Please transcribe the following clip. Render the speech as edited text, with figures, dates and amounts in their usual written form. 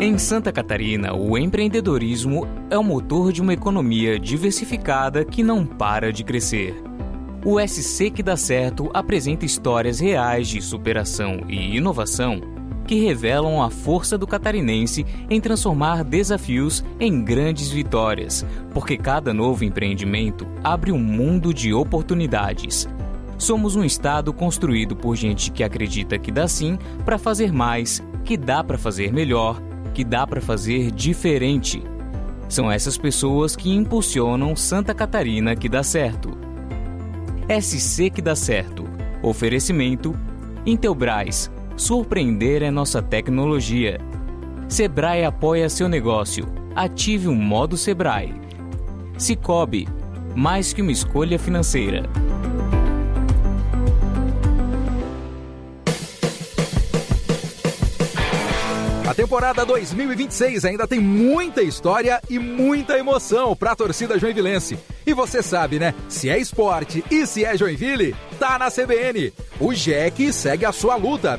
Em Santa Catarina, o empreendedorismo é o motor de uma economia diversificada que não para de crescer. O SC que dá certo apresenta histórias reais de superação e inovação que revelam a força do catarinense em transformar desafios em grandes vitórias, porque cada novo empreendimento abre um mundo de oportunidades. Somos um estado construído por gente que acredita que dá sim para fazer mais, que dá para fazer melhor, que dá para fazer diferente. São essas pessoas que impulsionam Santa Catarina que dá certo. SC que dá certo. Oferecimento Intelbras. Surpreender é nossa tecnologia. Sebrae apoia seu negócio. Ative o modo Sebrae. Sicoob. Mais que uma escolha financeira. A temporada 2026 ainda tem muita história e muita emoção para a torcida joinvilense. E você sabe, né? Se é esporte e se é Joinville, tá na CBN. O Jack segue a sua luta